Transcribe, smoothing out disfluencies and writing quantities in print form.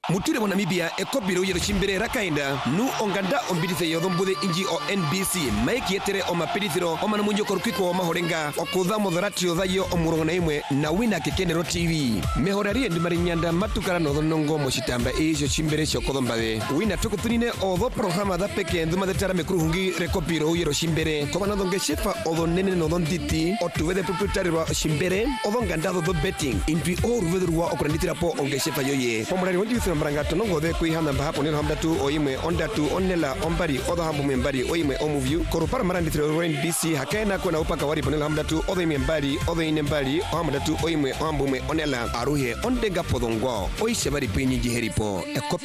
mutire mo Namibia e kopiro yero chimbere rakainda nu onganda ombidithe yodombude inji o NBC maiki yetere o mapidithiro o manamunyo korukiko o mahorenga okutha motharatio thayo o murongo na imwe na wina kekenero TV mehorari ndi marinyanda matukara no thonongo mo chitamba ejo chimbere sho kodombawe wina tukutunine o tho programa da peke nduma detara mekruhungi rekopiro yero chimbere ko banadonge shefa o tho nene no dhonditi o tuwede proprietary wa chimbere o tho nganda tho betting indwi o ruvedurwa okuranditira po onge shefa yoye pomurari wondi mbranga tonongo de kuihana mbahapo neno hamdatu oimwe ondatu onela ombari odo hambu mbari oimwe omuview korupara maranditiro NBC hakaena kuna upaka wari ponela hamdatu odo imwe mbari odo ine mbari hamdatu oimwe hambu onela aruhe ondenga podongo oishe bari pinyi jiheripo